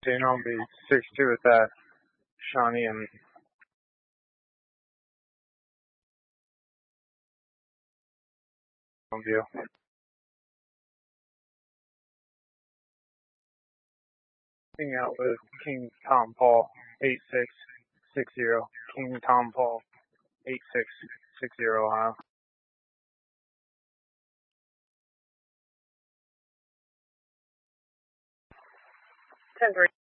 Jane on be 6-2 with that Shawnee and view. Hang out with King Tom Paul 8660. King Tom Paul 8660 Ohio. 10-3.